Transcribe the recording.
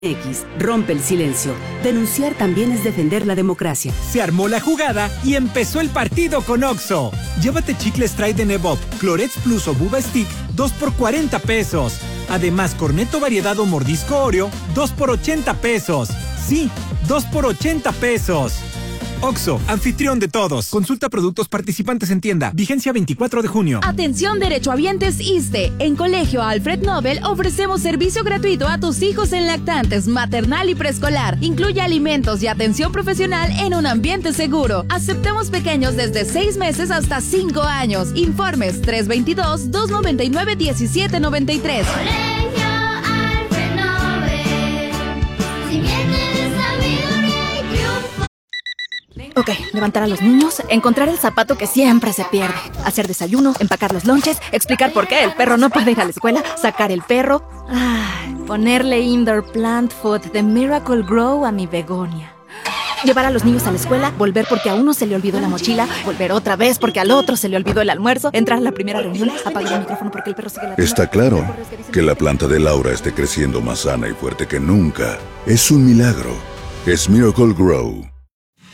X, rompe el silencio. Denunciar también es defender la democracia. Se armó la jugada y empezó el partido con Oxxo. Llévate chicles Trident Evop, Clorets Plus o Buba Stick, 2 por 40 pesos. Además, Cornetto Variedad o Mordisco Oreo, 2 por 80 pesos. Sí, 2 por 80 pesos. Oxxo, anfitrión de todos. Consulta productos participantes en tienda. Vigencia 24 de junio. Atención derechohabientes ISSSTE. En Colegio Alfred Nobel ofrecemos servicio gratuito a tus hijos en lactantes, maternal y preescolar. Incluye alimentos y atención profesional en un ambiente seguro. Aceptamos pequeños desde 6 meses hasta 5 años. Informes 322-299-1793. Colegio Alfred Nobel. Simiente de sabiduría y triunfo. Ok, levantar a los niños, encontrar el zapato que siempre se pierde, hacer desayuno, empacar los lonches, explicar por qué el perro no puede ir a la escuela, sacar el perro, ponerle indoor plant food de Miracle Grow a mi begonia. Llevar a los niños a la escuela, volver porque a uno se le olvidó la mochila, volver otra vez porque al otro se le olvidó el almuerzo, entrar a la primera reunión, apagar el micrófono porque el perro sigue ladrando. Está claro que la planta de Laura esté creciendo más sana y fuerte que nunca. Es un milagro. Es Miracle Grow.